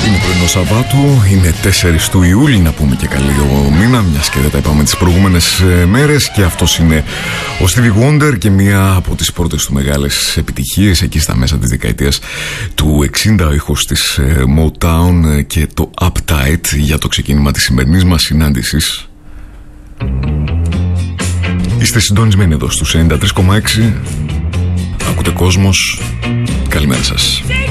Είναι πρωινό Σαββάτου, είναι 4 του Ιούλη, να πούμε και καλή μήνα, μιας και δεν τα είπαμε τις προηγούμενες μέρες. Και αυτός είναι ο Stevie Wonder και μία από τις πρώτες του μεγάλες επιτυχίες εκεί στα μέσα της δεκαετίας του 60, ο ήχος της Motown και το Uptight για το ξεκίνημα της σημερινής μας συνάντησης. Είστε συντονισμένοι εδώ στους 93,6. Ακούτε Κόσμος. Καλημέρα σας.